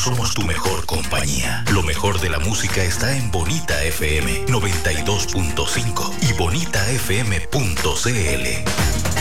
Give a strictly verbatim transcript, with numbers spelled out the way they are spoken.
somos tu mejor compañía. Lo mejor de la música está en Bonita F M noventa y dos punto cinco y bonita f m punto c l.